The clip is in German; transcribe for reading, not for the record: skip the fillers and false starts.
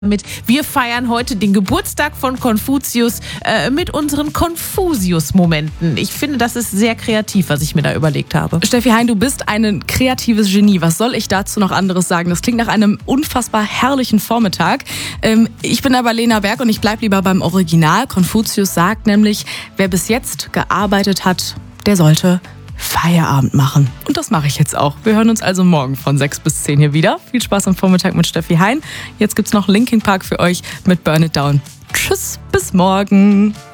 Mit wir feiern heute den Geburtstag von Konfuzius mit unseren Konfusius-Momenten. Ich finde, das ist sehr kreativ, was ich mir da überlegt habe. Steffi Hein, du bist ein kreatives Genie. Was soll ich dazu noch anderes sagen? Das klingt nach einem unfassbar herrlichen Vormittag. Ich bin aber Lena Berg und ich bleib lieber beim Original. Konfuzius sagt nämlich, wer bis jetzt gearbeitet hat, der sollte Feierabend machen. Und das mache ich jetzt auch. Wir hören uns also morgen von 6 bis 10 hier wieder. Viel Spaß am Vormittag mit Steffi Hein. Jetzt gibt's noch Linkin Park für euch mit Burn It Down. Tschüss, bis morgen.